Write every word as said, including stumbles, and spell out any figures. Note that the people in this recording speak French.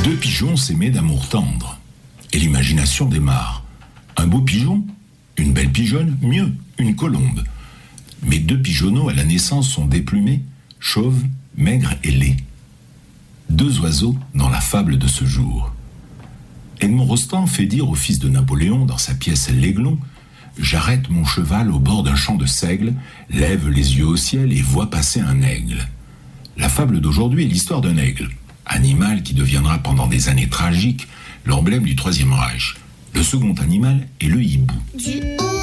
Deux pigeons s'aimaient d'amour tendre. Et l'imagination démarre. Un beau pigeon, une belle pigeonne, mieux, une colombe. Mais deux pigeonneaux à la naissance sont déplumés, chauves, maigres et laids. Deux oiseaux dans la fable de ce jour. Edmond Rostand fait dire au fils de Napoléon dans sa pièce L'Aiglon: j'arrête mon cheval au bord d'un champ de seigle, lève les yeux au ciel et vois passer un aigle. La fable d'aujourd'hui est l'histoire d'un aigle, animal qui deviendra pendant des années tragiques l'emblème du Troisième Reich. Le second animal est le hibou. Du